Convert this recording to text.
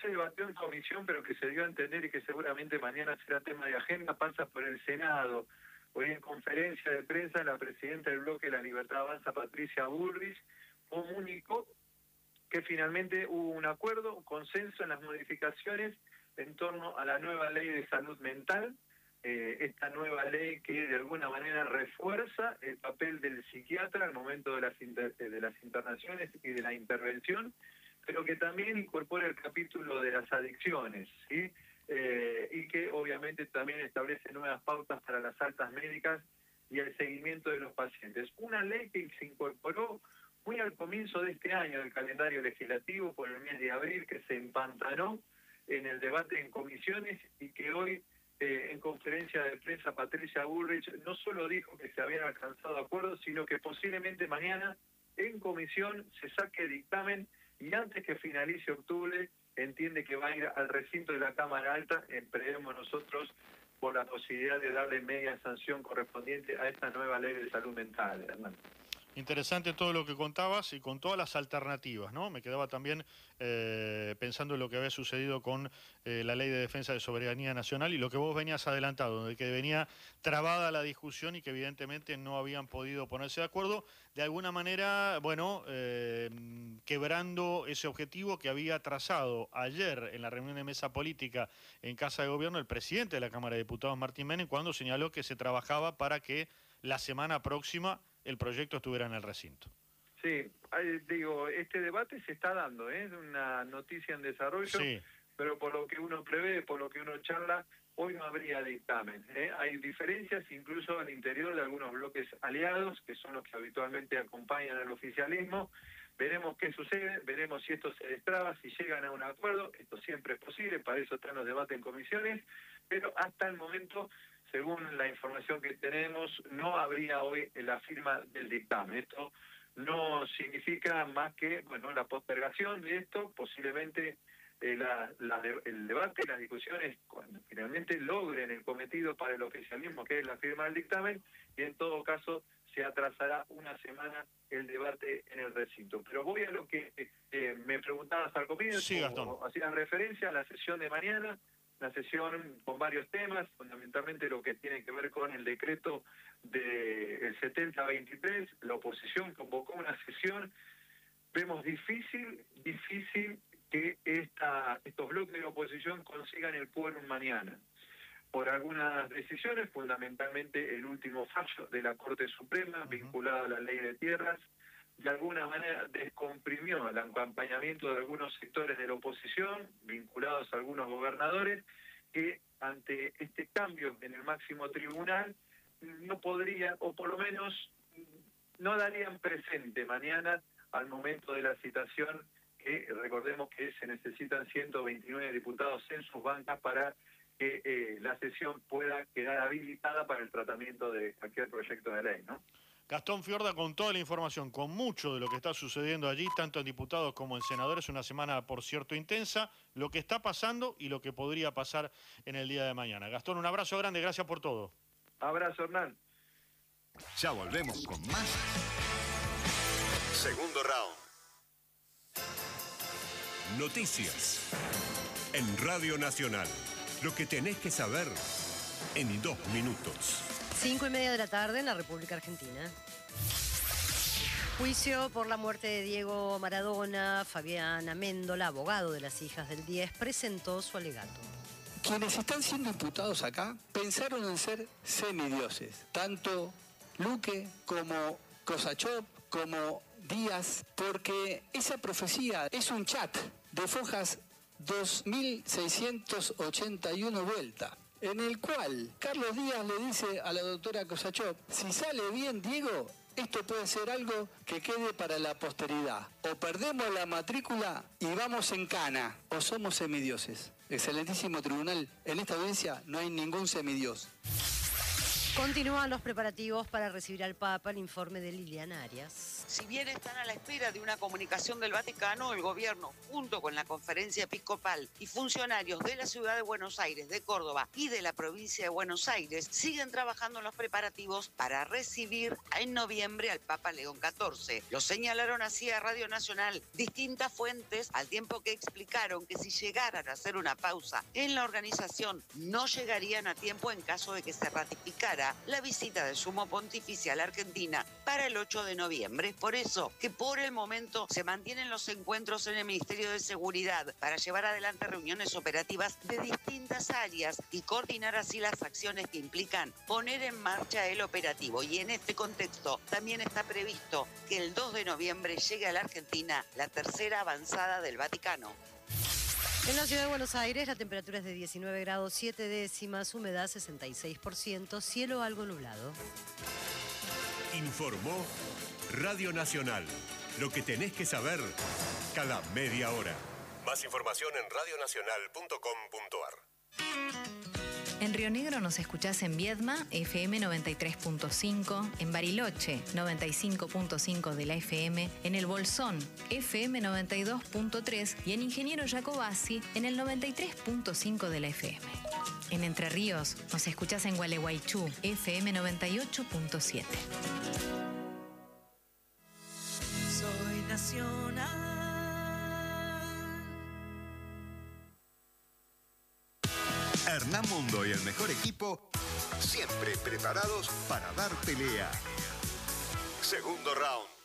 se debatió en comisión, pero que se dio a entender y que seguramente mañana será tema de agenda, pasa por el Senado. Hoy en conferencia de prensa, la presidenta del bloque La Libertad Avanza, Patricia Bullrich, comunicó que finalmente hubo un acuerdo, un consenso en las modificaciones en torno a la nueva ley de salud mental, esta nueva ley que de alguna manera refuerza el papel del psiquiatra al momento de las internaciones y de la intervención, pero que también incorpora el capítulo de las adicciones, ¿sí? Y que obviamente también establece nuevas pautas para las altas médicas y el seguimiento de los pacientes. Una ley que se incorporó muy al comienzo de este año del calendario legislativo, por el mes de abril, que se empantanó en el debate en comisiones y que hoy, en conferencia de prensa, Patricia Bullrich no solo dijo que se habían alcanzado acuerdos, sino que posiblemente mañana en comisión se saque dictamen y antes que finalice octubre entiende que va a ir al recinto de la Cámara Alta, preveemos nosotros, por la posibilidad de darle media sanción correspondiente a esta nueva ley de salud mental, hermano. Interesante todo lo que contabas y con todas las alternativas, ¿no? Me quedaba también pensando en lo que había sucedido con la Ley de Defensa de Soberanía Nacional y lo que vos venías adelantado, de que venía trabada la discusión y que evidentemente no habían podido ponerse de acuerdo, de alguna manera, bueno, quebrando ese objetivo que había trazado ayer en la reunión de mesa política en Casa de Gobierno el presidente de la Cámara de Diputados, Martín Menem, cuando señaló que se trabajaba para que la semana próxima el proyecto estuviera en el recinto. Sí, digo, este debate se está dando, es una noticia en desarrollo, sí, pero por lo que uno prevé, por lo que uno charla, hoy no habría dictamen. Hay diferencias incluso al interior de algunos bloques aliados, que son los que habitualmente acompañan al oficialismo. Veremos qué sucede, veremos si esto se destraba, si llegan a un acuerdo. Esto siempre es posible, para eso están los debates en comisiones, pero hasta el momento, según la información que tenemos, no habría hoy la firma del dictamen. Esto no significa más que, bueno, la postergación de esto, posiblemente el debate, las discusiones, cuando finalmente logren el cometido para el oficialismo, que es la firma del dictamen, y en todo caso se atrasará una semana el debate en el recinto. Pero voy a lo que me preguntabas al comienzo, sí, Gastón. Hacían referencia a la sesión de mañana, una sesión con varios temas, fundamentalmente lo que tiene que ver con el decreto del 7023, la oposición convocó una sesión, vemos difícil que estos bloques de la oposición consigan el quórum mañana, por algunas decisiones, fundamentalmente el último fallo de la Corte Suprema vinculado a la ley de tierras, de alguna manera descomprimió el acompañamiento de algunos sectores de la oposición, vinculados a algunos gobernadores, que ante este cambio en el máximo tribunal no podrían, o por lo menos no darían presente mañana al momento de la citación, que recordemos que se necesitan 129 diputados en sus bancas para que la sesión pueda quedar habilitada para el tratamiento de cualquier proyecto de ley, ¿no? Gastón Fiorda con toda la información, con mucho de lo que está sucediendo allí, tanto en diputados como en senadores, una semana, por cierto, intensa, lo que está pasando y lo que podría pasar en el día de mañana. Gastón, un abrazo grande, gracias por todo. Abrazo, Hernán. Ya volvemos con más. Segundo round. Noticias. En Radio Nacional. Lo que tenés que saber en 2 minutos. 5:30 de la tarde en la República Argentina. Juicio por la muerte de Diego Maradona. Fabián Amendola, abogado de las hijas del 10, presentó su alegato. Quienes están siendo imputados acá pensaron en ser semidioses. Tanto Luque como Kosachov como Díaz, porque esa profecía es un chat de fojas 2681 vueltas, en el cual Carlos Díaz le dice a la doctora Kosachov: si sale bien Diego, esto puede ser algo que quede para la posteridad. O perdemos la matrícula y vamos en cana, o somos semidioses. Excelentísimo tribunal, en esta audiencia no hay ningún semidios. Continúan los preparativos para recibir al Papa, el informe de Liliana Arias. Si bien están a la espera de una comunicación del Vaticano, el gobierno, junto con la Conferencia Episcopal y funcionarios de la ciudad de Buenos Aires, de Córdoba y de la provincia de Buenos Aires, siguen trabajando en los preparativos para recibir en noviembre al Papa León XIV. Lo señalaron así a Radio Nacional distintas fuentes, al tiempo que explicaron que si llegaran a hacer una pausa en la organización, no llegarían a tiempo en caso de que se ratificara la visita del Sumo Pontífice a la Argentina para el 8 de noviembre. Por eso que por el momento se mantienen los encuentros en el Ministerio de Seguridad para llevar adelante reuniones operativas de distintas áreas y coordinar así las acciones que implican poner en marcha el operativo. Y en este contexto también está previsto que el 2 de noviembre llegue a la Argentina la tercera avanzada del Vaticano. En la ciudad de Buenos Aires la temperatura es de 19 grados 7 décimas, humedad 66%, cielo algo nublado. Informó Radio Nacional. Lo que tenés que saber cada media hora. Más información en radionacional.com.ar. En Río Negro nos escuchás en Viedma, FM 93.5, en Bariloche, 95.5 de la FM, en El Bolsón, FM 92.3 y en Ingeniero Jacobasi, en el 93.5 de la FM. En Entre Ríos nos escuchás en Gualeguaychú, FM 98.7. Soy nacional. Hernán Mundo y el mejor equipo, siempre preparados para dar pelea. Segundo round.